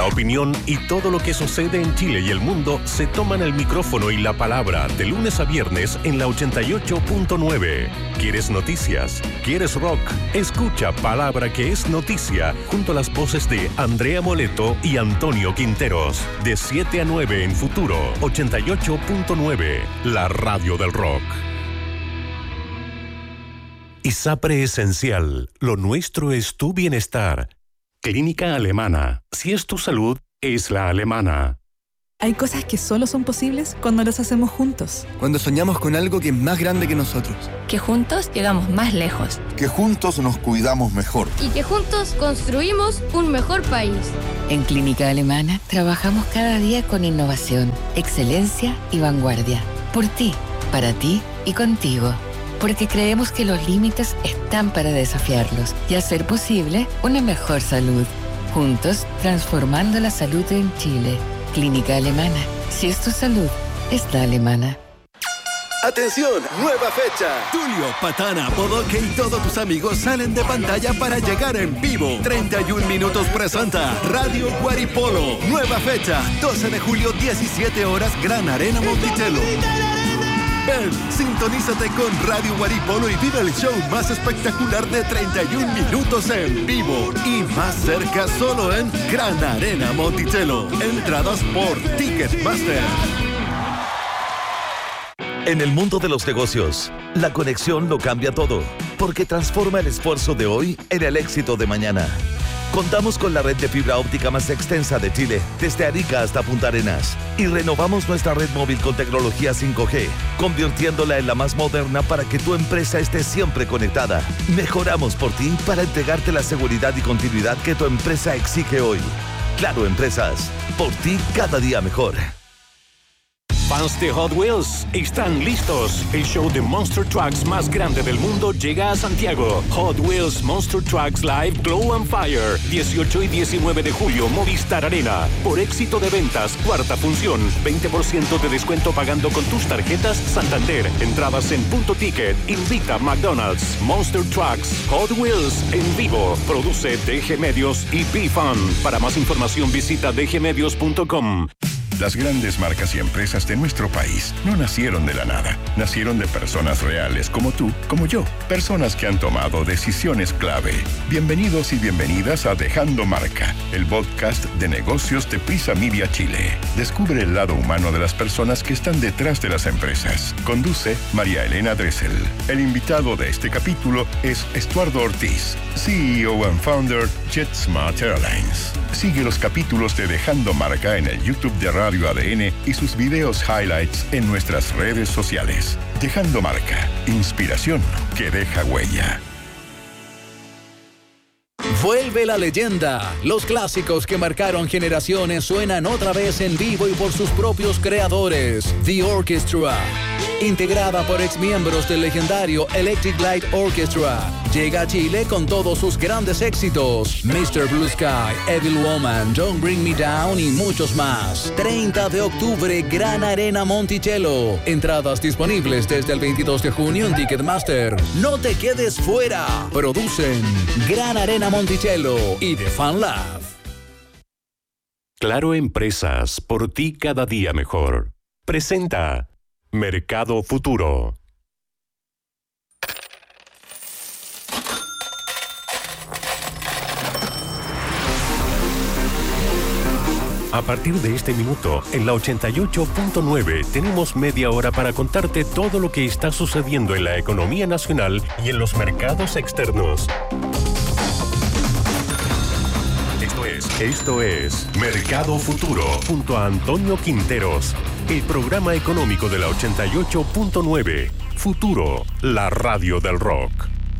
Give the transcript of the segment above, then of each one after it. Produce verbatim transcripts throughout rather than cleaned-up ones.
La opinión y todo lo que sucede en Chile y el mundo se toman el micrófono y la palabra de lunes a viernes en la ochenta y ocho punto nueve. ¿Quieres noticias? ¿Quieres rock? Escucha Palabra que es noticia junto a las voces de Andrea Moleto y Antonio Quinteros. De siete a nueve en Futuro ochenta y ocho punto nueve, la radio del rock. ISAPRE Esencial. Lo nuestro es tu bienestar. Clínica Alemana. Si es tu salud, es la alemana. Hay cosas que solo son posibles cuando las hacemos juntos. Cuando soñamos con algo que es más grande que nosotros. Que juntos llegamos más lejos. Que juntos nos cuidamos mejor. Y que juntos construimos un mejor país. En Clínica Alemana trabajamos cada día con innovación, excelencia y vanguardia. Por ti, para ti y contigo. Porque creemos que los límites están para desafiarlos y hacer posible una mejor salud. Juntos, transformando la salud en Chile. Clínica Alemana. Si es tu salud, es la alemana. ¡Atención! ¡Nueva fecha! Tulio, Patana, Bodoque y todos tus amigos salen de pantalla para llegar en vivo. treinta y un minutos presenta Radio Guaripolo. Nueva fecha, doce de julio, diecisiete horas, Gran Arena Monticello. Ven, sintonízate con Radio Guaripolo y vive el show más espectacular de treinta y un minutos en vivo. Y más cerca solo en Gran Arena Monticello. Entradas por Ticketmaster. En el mundo de los negocios, la conexión lo cambia todo, porque transforma el esfuerzo de hoy en el éxito de mañana. Contamos con la red de fibra óptica más extensa de Chile, desde Arica hasta Punta Arenas. Y renovamos nuestra red móvil con tecnología cinco G, convirtiéndola en la más moderna para que tu empresa esté siempre conectada. Mejoramos por ti para entregarte la seguridad y continuidad que tu empresa exige hoy. Claro Empresas, por ti cada día mejor. Fans de Hot Wheels están listos. El show de Monster Trucks más grande del mundo llega a Santiago. Hot Wheels Monster Trucks Live Glow and Fire. dieciocho y diecinueve de julio, Movistar Arena. Por éxito de ventas, cuarta función. veinte por ciento de descuento pagando con tus tarjetas Santander. Entradas en Punto Ticket. Invita McDonald's. Monster Trucks Hot Wheels en vivo. Produce D G Medios y B-Fun. Para más información visita d g medios punto com. Las grandes marcas y empresas de nuestro país no nacieron de la nada. Nacieron de personas reales como tú, como yo. Personas que han tomado decisiones clave. Bienvenidos y bienvenidas a Dejando Marca, el podcast de negocios de Prisa Media Chile. Descubre el lado humano de las personas que están detrás de las empresas. Conduce María Elena Dressel. El invitado de este capítulo es Estuardo Ortiz, C E O and Founder JetSmart Airlines. Sigue los capítulos de Dejando Marca en el YouTube de Radio A D N y sus videos highlights en nuestras redes sociales. Dejando Marca, inspiración que deja huella. Vuelve la leyenda. Los clásicos que marcaron generaciones suenan otra vez en vivo y por sus propios creadores. The Orchestra, integrada por exmiembros del legendario Electric Light Orchestra, llega a Chile con todos sus grandes éxitos: mister Blue Sky, Evil Woman, Don't Bring Me Down y muchos más. treinta de octubre, Gran Arena Monticello. Entradas disponibles desde el veintidós de junio en Ticketmaster. No te quedes fuera. Producen Gran Arena Monticello y The Fan Lab. Claro Empresas, por ti cada día mejor. Presenta Mercado Futuro. A partir de este minuto, en la ochenta y ocho punto nueve, tenemos media hora para contarte todo lo que está sucediendo en la economía nacional y en los mercados externos. Esto es, esto es Mercado Futuro, junto a Antonio Quinteros, el programa económico de la ochenta y ocho punto nueve. Futuro, la radio del rock.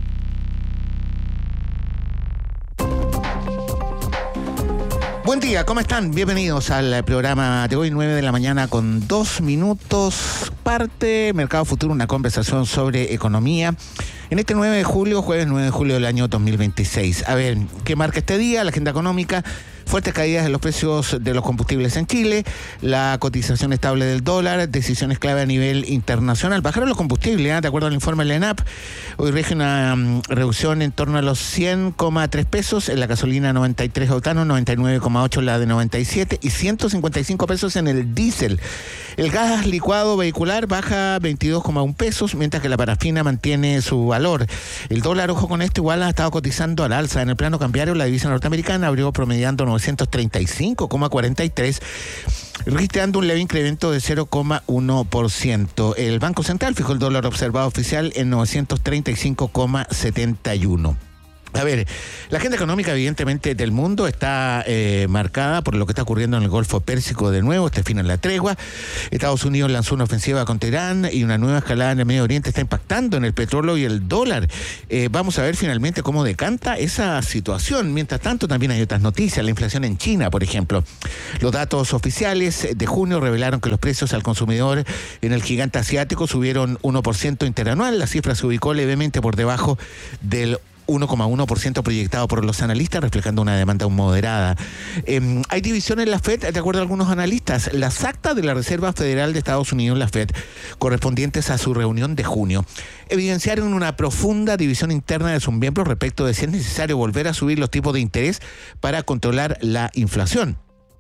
Buen día, ¿cómo están? Bienvenidos al programa de hoy, nueve de la mañana con dos minutos. Parte Mercado Futuro, una conversación sobre economía. En este nueve de julio, jueves nueve de julio del año dos mil veintiséis. A ver, ¿qué marca este día? La agenda económica. Fuertes caídas en los precios de los combustibles en Chile, la cotización estable del dólar, decisiones clave a nivel internacional. Bajaron los combustibles, ¿eh? De acuerdo al informe del ENAP. Hoy rige una um, reducción en torno a los cien coma tres pesos en la gasolina noventa y tres octanos, noventa y nueve coma ocho la de noventa y siete y ciento cincuenta y cinco pesos en el diésel. El gas licuado vehicular baja veintidós coma uno pesos, mientras que la parafina mantiene su valor. El dólar, ojo con esto, igual ha estado cotizando al alza. En el plano cambiario, la divisa norteamericana abrió promediando novecientos treinta y cinco coma cuarenta y tres, registrando un leve incremento de cero coma uno por ciento. El Banco Central fijó el dólar observado oficial en novecientos treinta y cinco coma setenta y uno. A ver, la agenda económica evidentemente del mundo está eh, marcada por lo que está ocurriendo en el Golfo Pérsico de nuevo, este fin en la tregua. Estados Unidos lanzó una ofensiva contra Irán y una nueva escalada en el Medio Oriente está impactando en el petróleo y el dólar. Eh, vamos a ver finalmente cómo decanta esa situación. Mientras tanto, también hay otras noticias. La inflación en China, por ejemplo. Los datos oficiales de junio revelaron que los precios al consumidor en el gigante asiático subieron uno por ciento interanual. La cifra se ubicó levemente por debajo del uno coma uno por ciento proyectado por los analistas, reflejando una demanda moderada. Eh, hay división en la Fed, de acuerdo a algunos analistas. Las actas de la Reserva Federal de Estados Unidos, la Fed, correspondientes a su reunión de junio, evidenciaron una profunda división interna de sus miembros respecto de si es necesario volver a subir los tipos de interés para controlar la inflación.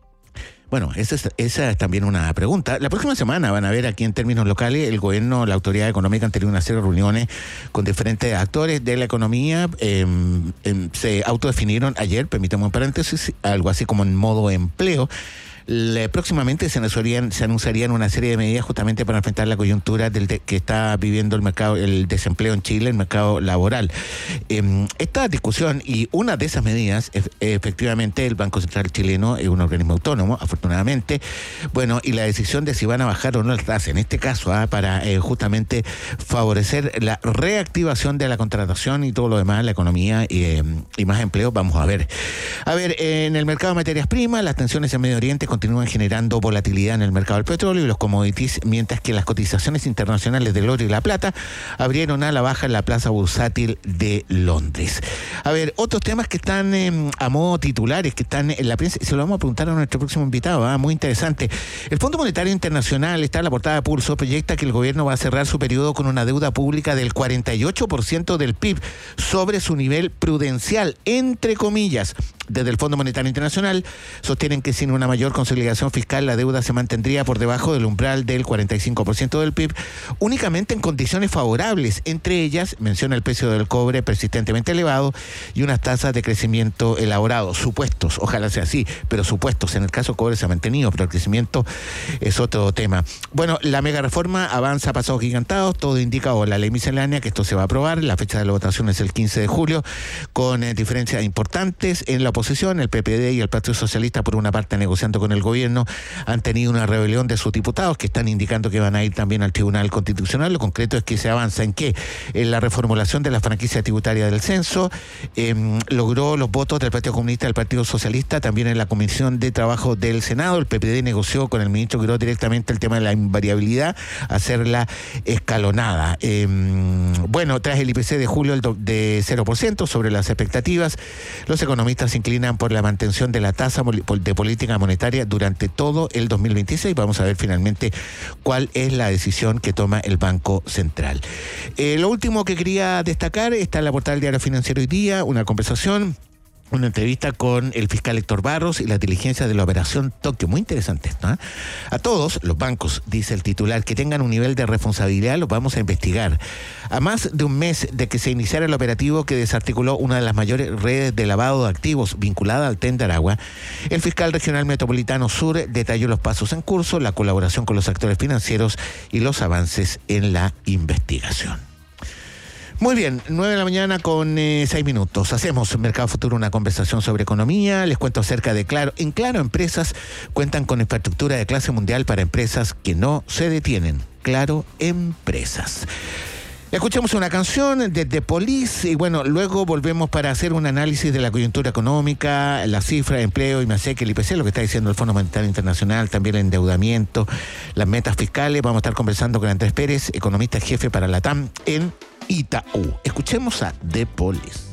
Bueno, esa es, esa es también una pregunta. La próxima semana van a ver aquí en términos locales, el gobierno, la autoridad económica han tenido una serie de reuniones con diferentes actores de la economía. Eh, eh, se autodefinieron ayer, permítame un paréntesis, algo así como en modo empleo. Le, próximamente se anunciarían, se anunciarían una serie de medidas justamente para enfrentar la coyuntura del de, que está viviendo el mercado, el desempleo en Chile, el mercado laboral. Eh, esta discusión y una de esas medidas, e, efectivamente, el Banco Central chileno es un organismo autónomo, afortunadamente, bueno, y la decisión de si van a bajar o no las tasas, en este caso, ¿ah? para eh, justamente favorecer la reactivación de la contratación y todo lo demás, la economía y, eh, y más empleo, vamos a ver. A ver, eh, en el mercado de materias primas, las tensiones en Medio Oriente continúan generando volatilidad en el mercado del petróleo y los commodities, mientras que las cotizaciones internacionales del oro y la plata abrieron a la baja en la plaza bursátil de Londres. A ver, otros temas que están eh, a modo titulares, que están en la prensa, y se lo vamos a preguntar a nuestro próximo invitado, ¿eh? Muy interesante. El Fondo Monetario Internacional, está en la portada de Pulso, proyecta que el gobierno va a cerrar su periodo con una deuda pública del cuarenta y ocho por ciento del P I B sobre su nivel prudencial, entre comillas. Desde el Fondo Monetario Internacional sostienen que sin una mayor consolidación fiscal la deuda se mantendría por debajo del umbral del cuarenta y cinco por ciento del P I B, únicamente en condiciones favorables. Entre ellas, menciona el precio del cobre persistentemente elevado y unas tasas de crecimiento elaborados. Supuestos, ojalá sea así, pero supuestos. En el caso cobre se ha mantenido, pero el crecimiento es otro tema. Bueno, la mega reforma avanza a pasos gigantados. Todo indica, o la ley miscelánea, que esto se va a aprobar. La fecha de la votación es el quince de julio, con eh, diferencias importantes en la oposición. El P P D y el Partido Socialista, por una parte negociando con el gobierno, han tenido una rebelión de sus diputados que están indicando que van a ir también al Tribunal Constitucional. Lo concreto es que se avanza en qué, en la reformulación de la franquicia tributaria del censo, eh, logró los votos del Partido Comunista y del Partido Socialista. También en la Comisión de Trabajo del Senado, el P P D negoció con el ministro Quirós directamente el tema de la invariabilidad, hacerla escalonada. Eh, bueno, tras el I P C de julio de cero por ciento sobre las expectativas, los economistas inclinan por la mantención de la tasa de política monetaria durante todo el dos mil veintiséis. Vamos a ver finalmente cuál es la decisión que toma el Banco Central. Eh, lo último que quería destacar está en la portada del Diario Financiero hoy día, una conversación, una entrevista con el fiscal Héctor Barros y la diligencia de la Operación Tokio. Muy interesante esto, ¿eh? A todos los bancos, dice el titular, que tengan un nivel de responsabilidad, los vamos a investigar. A más de un mes de que se iniciara el operativo que desarticuló una de las mayores redes de lavado de activos vinculada al Tren de Aragua, el fiscal regional metropolitano sur detalló los pasos en curso, la colaboración con los actores financieros y los avances en la investigación. Muy bien, nueve de la mañana con eh, seis minutos. Hacemos Mercado Futuro, una conversación sobre economía. Les cuento acerca de Claro. En Claro, empresas cuentan con infraestructura de clase mundial para empresas que no se detienen. Claro, empresas. Escuchamos una canción de The Police y bueno, luego volvemos para hacer un análisis de la coyuntura económica, la cifra de empleo y me sé que el I P C, lo que está diciendo el Fondo Monetario Internacional, también el endeudamiento, las metas fiscales. Vamos a estar conversando con Andrés Pérez, economista jefe para la T A M en Itaú. Escuchemos a The Police.